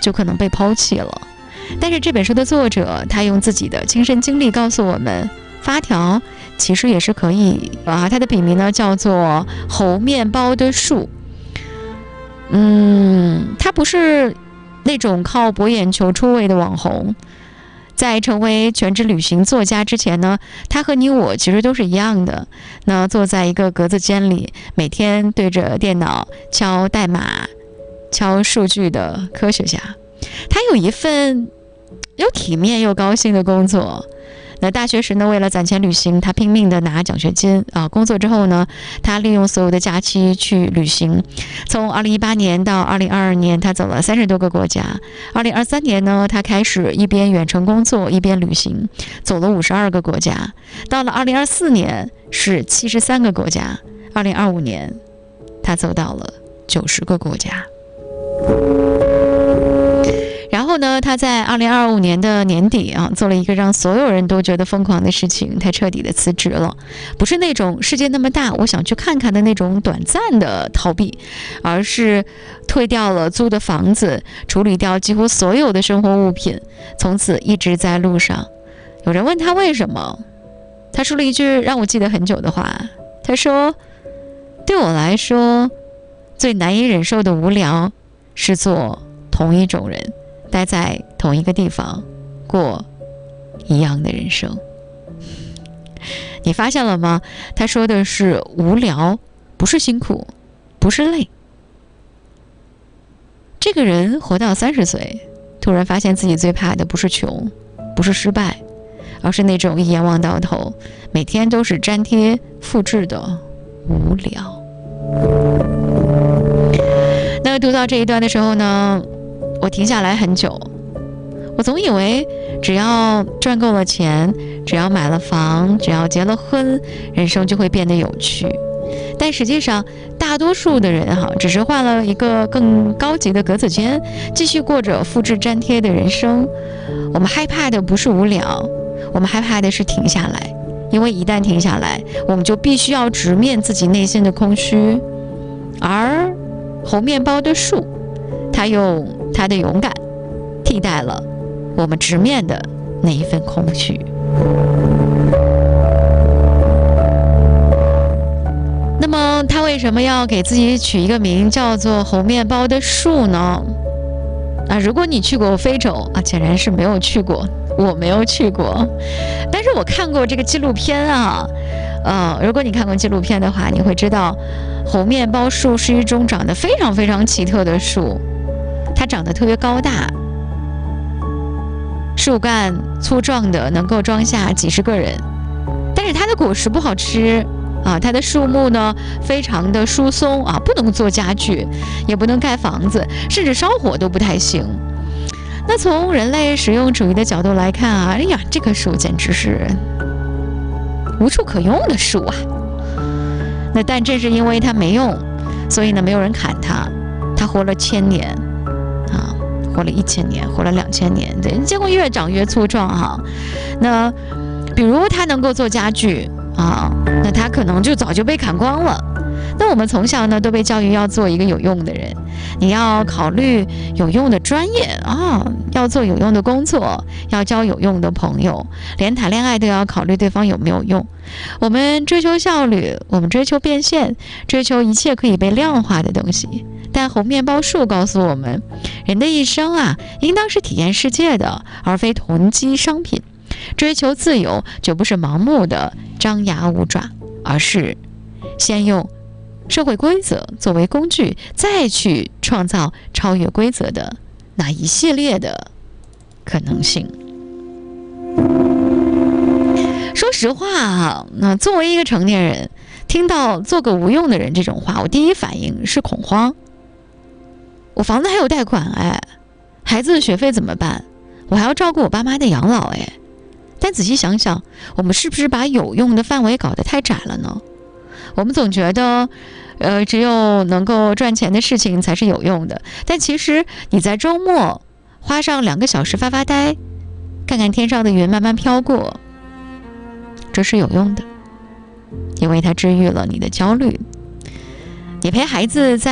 就可能被抛弃了。但是这本书的作者他用自己的亲身经历告诉我们，发条其实也是可以他的笔名呢叫做猴面包的树。他不是那种靠博眼球出位的网红，在成为全职旅行作家之前呢，他和你我其实都是一样的，那坐在一个格子间里，每天对着电脑敲代码敲数据的科学家。他有一份又体面又高兴的工作。那大学时呢，为了攒钱旅行，他拼命的拿奖学金工作之后呢，他利用所有的假期去旅行。从2018年到2022年，他走了30多个国家。2023年呢，他开始一边远程工作一边旅行，走了52个国家。到了2024年是73个国家，2025年他走到了90个国家。然后呢，他在2025年的年底做了一个让所有人都觉得疯狂的事情，他彻底的辞职了。不是那种世界那么大我想去看看的那种短暂的逃避，而是退掉了租的房子，处理掉几乎所有的生活物品，从此一直在路上。有人问他为什么，他说了一句让我记得很久的话，他说，对我来说最难以忍受的无聊是做同一种人，待在同一个地方，过一样的人生。你发现了吗？他说的是无聊，不是辛苦，不是累。这个人活到30岁，突然发现自己最怕的不是穷，不是失败，而是那种一眼望到头，每天都是粘贴复制的无聊。那读到这一段的时候呢，我停下来很久。我总以为只要赚够了钱，只要买了房，只要结了婚，人生就会变得有趣。但实际上大多数的人只是换了一个更高级的格子间，继续过着复制粘贴的人生。我们害怕的不是无聊，我们害怕的是停下来，因为一旦停下来，我们就必须要直面自己内心的空虚。而猴面包的树，他用他的勇敢替代了我们直面的那一份空虚。那么他为什么要给自己取一个名叫做猴面包的树呢？如果你去过非洲显然是没有去过，我没有去过，但是我看过这个纪录片如果你看过纪录片的话，你会知道猴面包树是一种长得非常非常奇特的树，它长得特别高大，树干粗壮的能够装下几十个人，但是它的果实不好吃它的树木呢非常的疏松不能做家具，也不能盖房子，甚至烧火都不太行。那从人类实用主义的角度来看这棵树简直是无处可用的树那但正是因为它没用，所以呢没有人砍它，它活了1000年活了1000年，活了2000年，对，结果越长越粗壮那比如它能够做家具那它可能就早就被砍光了。那我们从小呢都被教育要做一个有用的人，你要考虑有用的专业要做有用的工作，要交有用的朋友，连谈恋爱都要考虑对方有没有用。我们追求效率，我们追求变现，追求一切可以被量化的东西。但猴面包树告诉我们，人的一生应当是体验世界的，而非囤积商品。追求自由就不是盲目的张牙舞爪，而是先用社会规则作为工具，再去创造超越规则的那一系列的可能性。说实话那作为一个成年人，听到做个无用的人这种话，我第一反应是恐慌。我房子还有贷款孩子的学费怎么办？我还要照顾我爸妈的养老但仔细想想，我们是不是把有用的范围搞得太窄了呢？我们总觉得只有能够赚钱的事情才是有用的，但其实你在周末花上2个小时发发呆，看看天上的云慢慢飘过，这是有用的，因为它治愈了你的焦虑。你陪孩子在